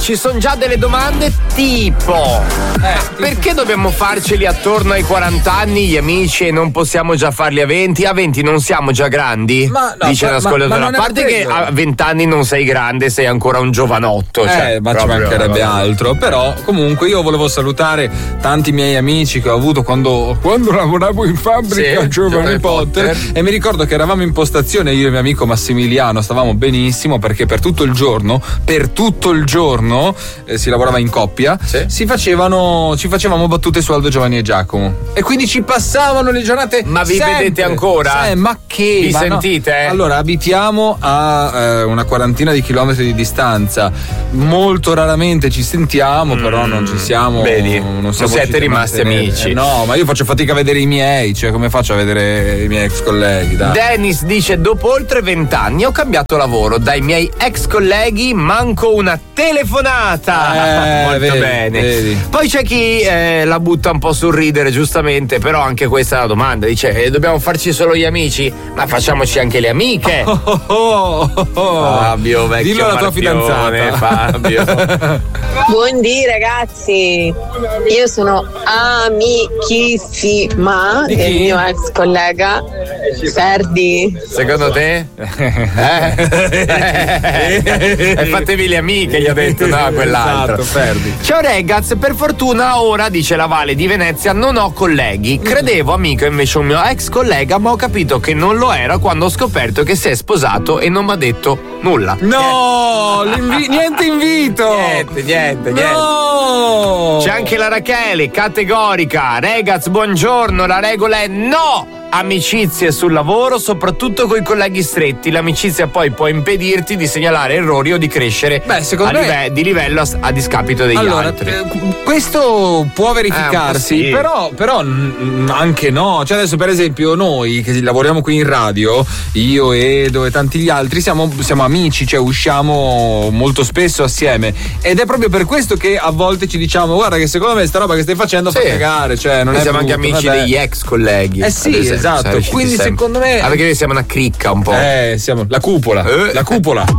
ci sono già delle domande tipo perché dobbiamo farceli attorno ai 40 anni gli amici e non possiamo già farli a 20? A 20 non siamo già grandi? Ma no, dice l'ascoltatore. A parte che a 20 anni non sei grande, sei ancora un giovanotto. Ma ci mancherebbe altro. Però comunque io volevo salutare tanti miei amici che ho avuto quando lavoravo in fabbrica, Giovane Potter, e mi ricordo che eravamo in postazione io e mio amico Massimiliano, stavamo benissimo perché per tutto il giorno si lavorava in coppia, ci facevamo battute su Aldo, Giovanni e Giacomo e quindi ci passavano le giornate. Ma vi sempre. vedete ancora? Ma che vi sentite? No. Allora abitiamo a una quarantina di chilometri di distanza, molto raramente ci sentiamo, però non ci siamo. Vedi, non siete rimasti amici. No, ma io faccio fatica a vedere i miei, cioè come faccio a vedere i miei ex colleghi? Dai. Dennis dice: dopo oltre 20 anni ho cambiato lavoro, dai miei ex colleghi manco una telefonata. Molto bene. Vedi. Poi c'è chi la butta un po' sul ridere, giustamente, però anche questa è la domanda, dice dobbiamo farci solo gli amici, ma facciaci anche le amiche. Fabio, vecchio dillo alla tua fidanzata. Fabio. Buondì ragazzi, io sono amichissima del mio ex collega Ferdi. Secondo te? Fatevi le amiche, gli ho detto, no, quell'altro. Esatto, Ferdi. Ciao ragazzi, per fortuna ora, dice la Vale di Venezia, non ho colleghi. Credevo amico invece un mio ex collega, ma ho capito che non lo era quando ho scoperto che si è sposato e non mi ha detto nulla. No, niente invito. Niente. No. C'è anche la Rachele, categorica. Ragazzi, buongiorno, la regola è no amicizie sul lavoro, soprattutto con i colleghi stretti. L'amicizia poi può impedirti di segnalare errori o di crescere di livello a discapito degli altri. Questo può verificarsi, sì. però anche no. Cioè adesso per esempio noi che lavoriamo qui in radio, io, Edo e tanti gli altri siamo amici, cioè usciamo molto spesso assieme ed è proprio per questo che a volte ci diciamo guarda che secondo me sta roba che stai facendo fa cagare, cioè non è siamo anche amici degli ex colleghi. Sì, esatto, quindi secondo me perché noi siamo una cricca un po'. Siamo la cupola.